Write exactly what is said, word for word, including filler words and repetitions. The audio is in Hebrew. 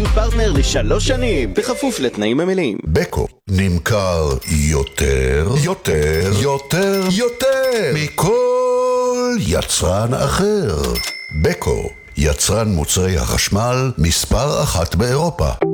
פרטנר לשלוש שנים, בכפוף לתנאים המלאים. בקו נמכר יותר, יותר, יותר, יותר מכל יצרן אחר. בקו, יצרן מוצרי החשמל מספר אחת באירופה.